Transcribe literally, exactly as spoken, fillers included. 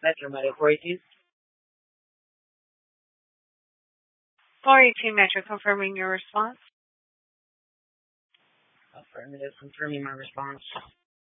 Metro Medical Forties. forty-two Metro confirming your response. Affirmative, confirming my response.